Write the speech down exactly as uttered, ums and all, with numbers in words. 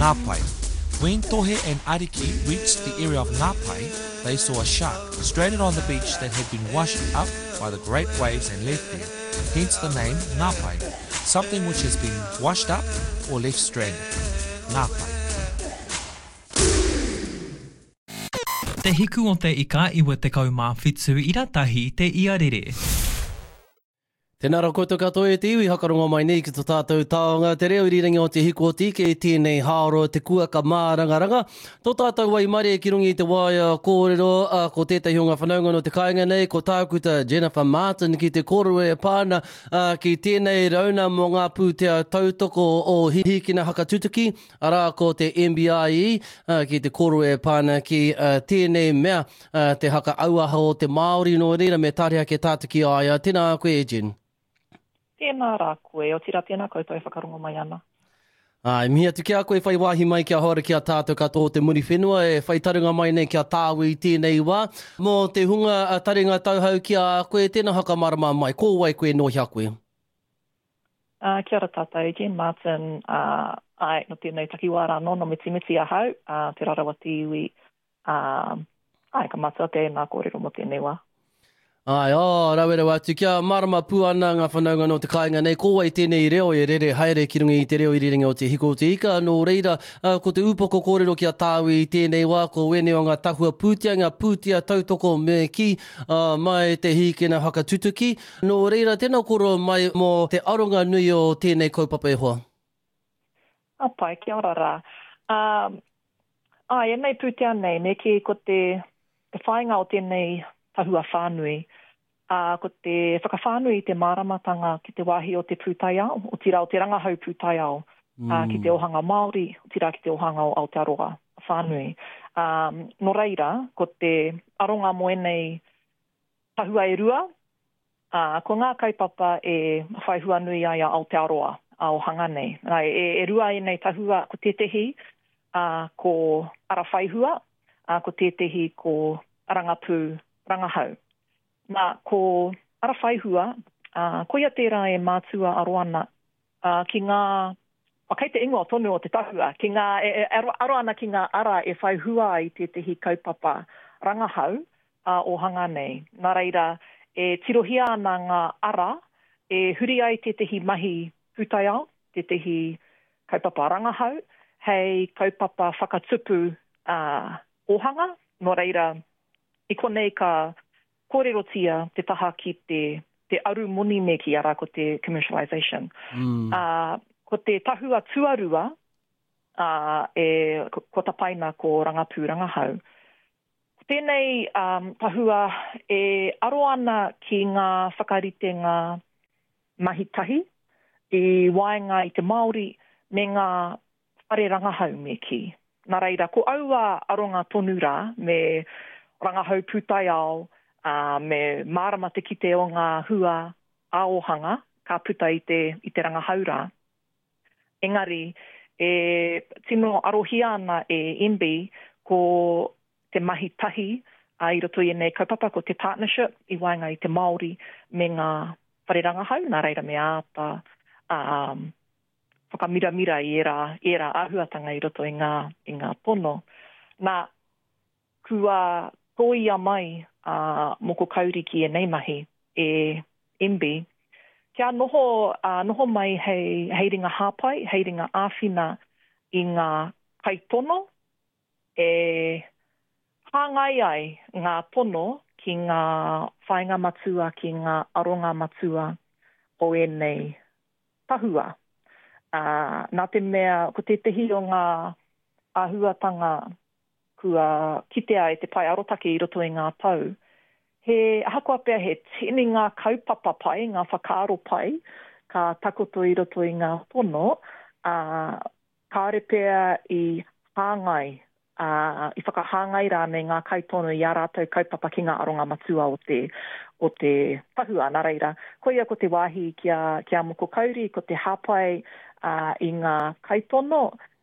Ngapai. When Tohe and Ariki reached the area of Ngapai, they saw a shark stranded on the beach that had been washed up by the great waves and left there, hence the name Ngapai, something which has been washed up or left stranded. Ngapai. Te hiku o te ika iwa te kaumā whitsu i ratahi te iarere. Tēnā rā koutou katoa e te iwi, hakarongo mai nei ki tō tātou taonga. Te reo irirangi o te hiko o tike e tēnei haoro te kuaka mārangaranga. Tō tātou wai mare ki rungi i te waia kōrero, uh, ko tētahi o ngā whanaunga no te kāinga nei, ko tākuta Jennifer Martin ki te kōrero e pāna, uh, ki tēnei rauna mō ngā pūtea tautoko o hihikina hakatutuki, arā ko te M B I E, uh, ki te kōrero e pāna ki uh, tēnei mea, uh, te haka auaha o te Māori no reira me tārea ke tātuki aia. Tēnā koe, Jen. Tēnā rā koe, o tira tēnā koutou e whakarongo mai ana. Ai, mihia tu kia koe whai wāhi mai kia hora kia tātou katoa te muri whenua, e whai tarunga mai nei kia tāwi i tēnei wā. Mō te hunga a taringa tauhau kia koe, tēnā haka marama mai, ko wai koe no hia koe. Uh, kia ora tātou, Jen Martin, uh, ai, no tēnei takiwara no, no miti miti ahau, uh, te rarawa te iwi, uh, ai, ka matua tēnā kōrero mo tēnei wā. Ai, o, rawera watu, kia marama puana ngā whanaunga no te kāinga nei, ko wai tēnei reo e rere haere ki rungi i te reo i rerenga o te hiko o te ika, no reira, uh, ko te upoko kōrero kia tāwi i tēnei wā, ko wene o ngā tahua pūtia, ngā pūtia tautoko me ki, uh, mai te hikena hakatutuki, no reira, tēnā koro mai mō te aronga nui o tēnei kaupapa e hoa. Apai, kia ora rā. Um, ai, e nei pūtia nei, me ki ko te, te whainga o tēnei tahua whānui. Uh, ko te whakawhānui i te māramatanga ki te wāhi o te pūtaiao, o tira o te rangahau pūtaiao, mm. uh, ki te ohanga Māori, o tira ki te ohanga o Aotearoa whānui. Um, no reira, ko te aronga moenei tahua e rua, uh, ko ngā kaipapa e whaihua nui ai a Aotearoa, a ohanga nei. Nai, e, e rua e nei tahua ko tetehi, uh, ko ara whaihua, uh, ko tetehi ko arangapū rangahau. Nā, ko ara whaihua, uh, ko ia tērā e mātua aroana uh, ki ngā, wakai te ingoa tonu o te tahua, ki ngā, e, e, aroana ki ngā ara e whaihua i te tehi kaupapa rangahau uh, o hanga nei. Nā reira, e tirohia ana ngā ara, e huri ai te tehi mahi pūtaiao, te tehi kaupapa rangahau, hei kaupapa whakatupu uh, ohanga, no reira, i konei ka kōrerotia te taha ki te, te aru moni me ki ara ko te commercialisation. Mm. Uh, ko te tahua tuarua, uh, e, ko, ko tapaina ko rangapū rangahau. Tēnei um, tahua e aroana ki ngā whakaritenga mahitahi, i waenga i te Māori, me ngā whare rangahau me ki. Nā reira, ko aua aronga tonu rā, me rangahau pūtaiao, uh, me mārama te kite o ngā hua aohanga, ka puta i te, i te rangahau rā. Engari, e tino arohia ana e M B ko te mahi tahi, a i roto i nei kaupapa ko te partnership i waenga i te Māori me ngā whare rangahau, nā reira me āta, um, whakamiramira i era, era āhuatanga i roto i ngā, i ngā pono. Nā, kua toia mai uh, moko kauri ki e nei mahi e M B. Kia noho, uh, noho mai hei, hei ringa hāpai, hei ringa āwhina i ngā kaitono, e hāngai ai ngā pono ki ngā whainga matua, ki ngā aronga matua o e nei tahua. Uh, nā te mea, ko te tehi o ngā āhuatanga kua kitea e te pai arotake i roto i ngā tau, he hakoa pia he tini ngā kaupapa pai, ngā whakaaro pai, ka takoto i roto i ngā pono, uh, kāre pia i hāngai, uh, i whakahāngai rā me ngā kaitono i a rātou kaupapa ki ngā aronga matua o te, o te tahua, nā reira. Ko ia ko te wāhi kia, kia moko kauri, ko te hāpai uh, i ngā kaitono,